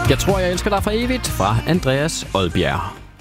Jeg tror, jeg elsker dig for evigt fra Andreas Odbjerg.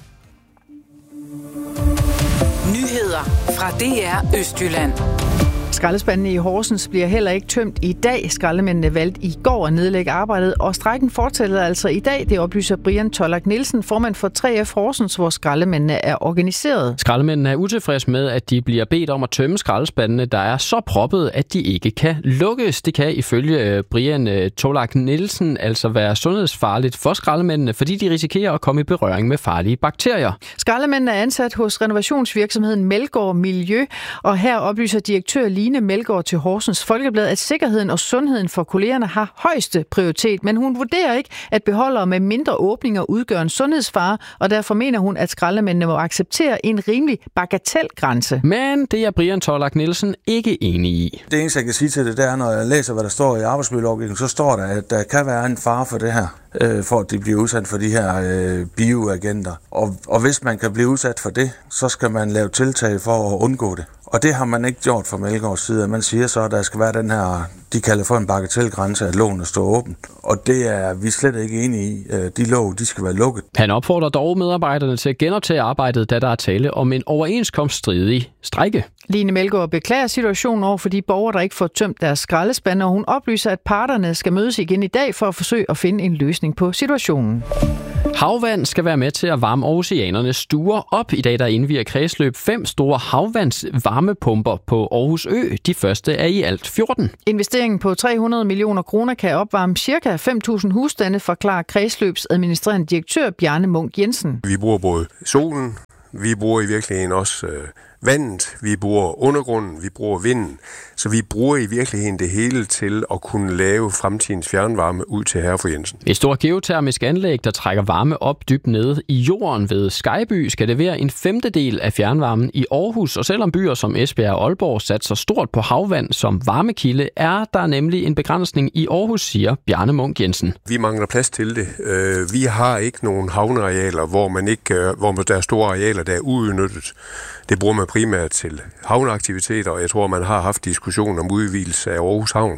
Nyheder fra DR Østjylland. Skraldespandene i Horsens bliver heller ikke tømt i dag. Skraldemændene valgte i går at nedlægge arbejdet, og strejken fortsætter altså i dag. Det oplyser Brian Tollak Nielsen, formand for 3F Horsens, hvor skraldemændene er organiseret. Skraldemændene er utilfredse med, at de bliver bedt om at tømme skraldespandene, der er så proppet, at de ikke kan lukkes. Det kan ifølge Brian Tollak Nielsen altså være sundhedsfarligt for skraldemændene, fordi de risikerer at komme i berøring med farlige bakterier. Skraldemændene er ansat hos renovationsvirksomheden Melgaard Miljø, og her oplyser direktør Line Melgaard til Horsens Folkeblad, at sikkerheden og sundheden for kollegerne har højeste prioritet, men hun vurderer ikke, at beholdere med mindre åbninger udgør en sundhedsfare, og derfor mener hun, at skraldemændene må acceptere en rimelig bagatelgrænse. Men det er Brian Tollak Nielsen ikke enig i. Det eneste, jeg kan sige til det er, når jeg læser, hvad der står i arbejdsmiljølovgivningen, så står der, at der kan være en fare for det her, for at de bliver udsat for de her bioagenter. Og hvis man kan blive udsat for det, så skal man lave tiltag for at undgå det. Og det har man ikke gjort fra Melgaards side. Man siger så, at der skal være den her, de kalder for en bagatelgrænse, at lågen står åben. Og det er vi slet ikke enige i. De låg, de skal være lukket. Han opfordrer dog medarbejderne til at genoptage arbejdet, da der er tale om en overenskomststridig strejke. Line Melgaard beklager situationen over for de borgere, der ikke får tømt deres skraldespande, og hun oplyser, at parterne skal mødes igen i dag for at forsøge at finde en løsning på situationen. Havvand skal være med til at varme oceanernes stuer op. I dag der indvier Kredsløb 5 store havvandsvarmepumper på Aarhus Ø. De første er i alt 14. Investeringen på 300 millioner kroner kan opvarme ca. 5.000 husstande, forklarer Kredsløbs administrerende direktør Bjarne Munk Jensen. Vi bruger både solen, vi bruger i virkeligheden også vandet, vi bruger undergrunden, vi bruger vinden. Så vi bruger i virkeligheden det hele til at kunne lave fremtidens fjernvarme ud til Herre for Jensen. Et stort geotermisk anlæg, der trækker varme op dybt nede i jorden ved Skyby, skal levere 1/5 af fjernvarmen i Aarhus. Og selvom byer som Esbjerg og Aalborg satser stort på havvand som varmekilde, er der nemlig en begrænsning i Aarhus, siger Bjarne Munk Jensen. Vi mangler plads til det. Vi har ikke nogen havnearealer, hvor der er store arealer, der er uudnyttet. Det bruger man primært til havneaktiviteter, og jeg tror, man har haft diskussion om udvidelse af Aarhus Havn.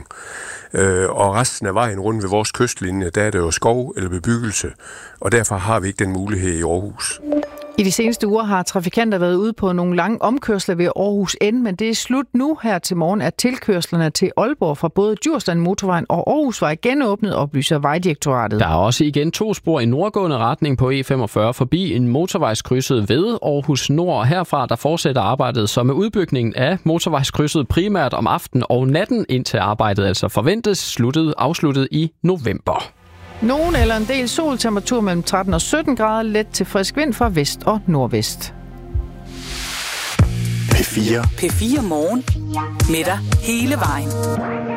Og resten af vejen rundt ved vores kystlinje, der er det jo skov eller bebyggelse, og derfor har vi ikke den mulighed i Aarhus. I de seneste uger har trafikanter været ude på nogle lange omkørsler ved Aarhus N, men det er slut nu. Her til morgen er tilkørslerne til Aalborg fra både Djursland Motorvejen og Aarhusvej genåbnet, oplyser Vejdirektoratet. Der er også igen 2 spor i nordgående retning på E45 forbi en motorvejskrydset ved Aarhus Nord. Herfra der fortsætter arbejdet så med udbygningen af motorvejskrydset primært om aftenen og natten, indtil arbejdet altså forventes afsluttet i november. Nogen eller en del sol, temperatur mellem 13 og 17 grader, let til frisk vind fra vest og nordvest. P4 P4 Morgen. Med dig hele vejen.